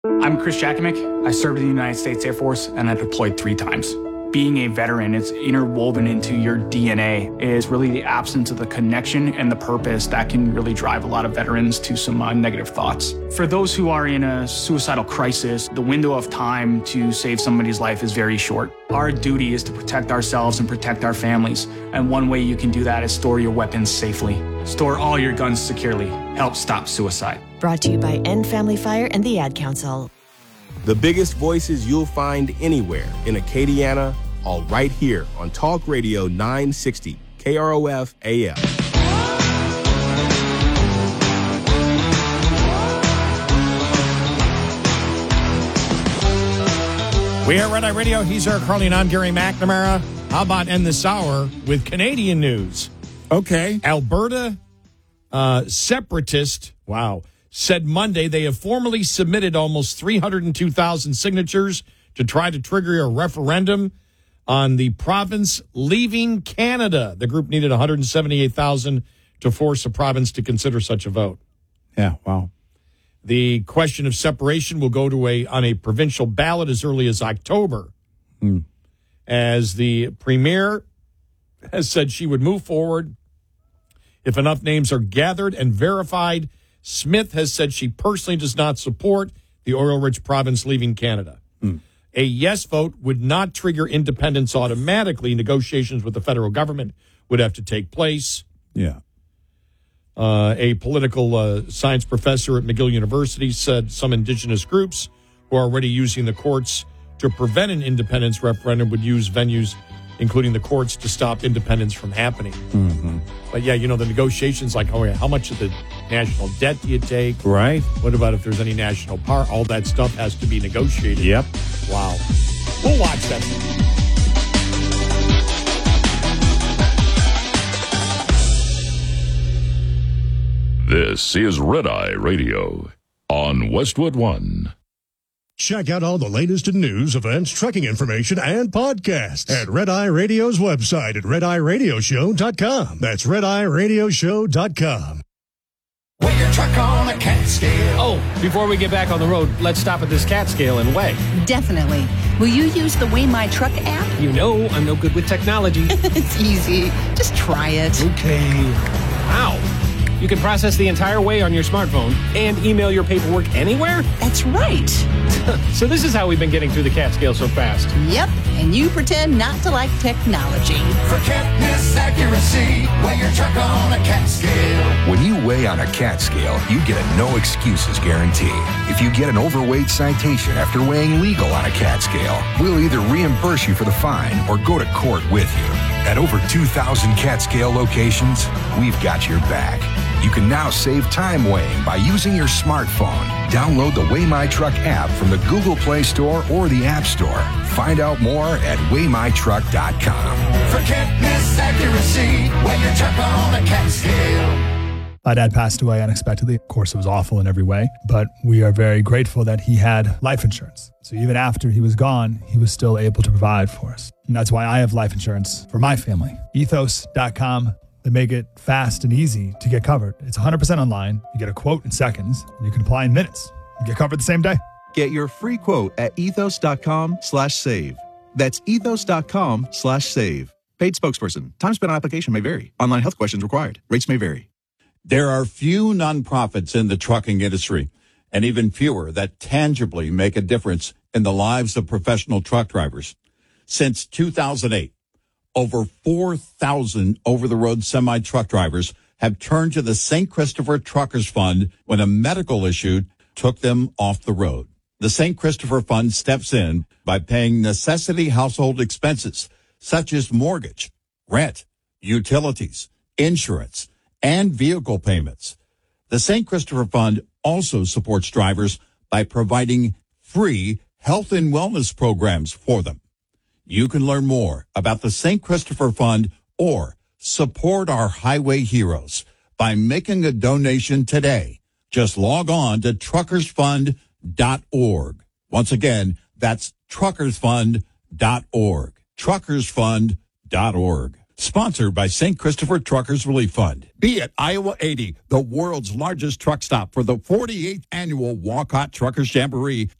I'm Chris Jakimick. I served in the United States Air Force and I deployed 3 times. Being a veteran, it's interwoven into your DNA, is really the absence of the connection and the purpose that can really drive a lot of veterans to some negative thoughts. For those who are in a suicidal crisis, the window of time to save somebody's life is very short. Our duty is to protect ourselves and protect our families. And one way you can do that is store your weapons safely. Store all your guns securely. Help stop suicide. Brought to you by End Family Fire and the Ad Council. The biggest voices you'll find anywhere in Acadiana, all right here on Talk Radio 960, KROF AM. We are Red Eye Radio. He's Eric Harley and I'm Gary McNamara. How about end this hour with Canadian news? Okay. Alberta separatist, said Monday they have formally submitted almost 302,000 signatures to try to trigger a referendum on the province leaving Canada. The group needed 178,000 to force the province to consider such a vote. Yeah, wow. The question of separation will go to on a provincial ballot as early as October. As the premier has said she would move forward if enough names are gathered and verified. Smith has said she personally does not support the oil-rich province leaving Canada. A yes vote would not trigger independence automatically. Negotiations with the federal government would have to take place. Yeah. A political science professor at McGill University said some Indigenous groups who are already using the courts to prevent an independence referendum would use venues, including the courts, to stop independence from happening. But yeah, the negotiations, like, how much of the national debt do you take? Right. What about if there's any national power? All that stuff has to be negotiated. Yep. Wow. We'll watch that. This is Red Eye Radio on Westwood One. Check out all the latest in news, events, trucking information, and podcasts at Red Eye Radio's website at RedEyeRadioshow.com. That's RedEyeRadioshow.com. Weigh your truck on a cat scale. Oh, before we get back on the road, let's stop at this cat scale and weigh. Definitely. Will you use the Weigh My Truck app? You know I'm no good with technology. It's easy. Just try it. Okay. Wow. You can process the entire weigh on your smartphone and email your paperwork anywhere? That's right. So this is how we've been getting through the cat scale so fast. Yep, and you pretend not to like technology. For catness accuracy, weigh your truck on a cat scale. When you weigh on a cat scale, you get a no excuses guarantee. If you get an overweight citation after weighing legal on a cat scale, we'll either reimburse you for the fine or go to court with you. At over 2,000 cat scale locations, we've got your back. You can now save time weighing by using your smartphone. Download the Weigh My Truck app from the Google Play Store or the App Store. Find out more at WeighMyTruck.com. For catness accuracy, weigh your truck on a cat scale. My dad passed away unexpectedly. Of course, it was awful in every way, but we are very grateful that he had life insurance. So even after he was gone, he was still able to provide for us. And that's why I have life insurance for my family. Ethos.com. They make it fast and easy to get covered. It's 100% online. You get a quote in seconds, and you can apply in minutes. You get covered the same day. Get your free quote at ethos.com/save. That's ethos.com/save. Paid spokesperson. Time spent on application may vary. Online health questions required. Rates may vary. There are few nonprofits in the trucking industry, and even fewer that tangibly make a difference in the lives of professional truck drivers. Since 2008, over 4,000 over-the-road semi-truck drivers have turned to the St. Christopher Truckers Fund when a medical issue took them off the road. The St. Christopher Fund steps in by paying necessity household expenses such as mortgage, rent, utilities, insurance, and vehicle payments. The St. Christopher Fund also supports drivers by providing free health and wellness programs for them. You can learn more about the St. Christopher Fund or support our highway heroes by making a donation today. Just log on to truckersfund.org. Once again, that's truckersfund.org. Truckersfund.org. Sponsored by St. Christopher Truckers Relief Fund. Be at Iowa 80, the world's largest truck stop for the 48th annual Walcott Truckers Jamboree,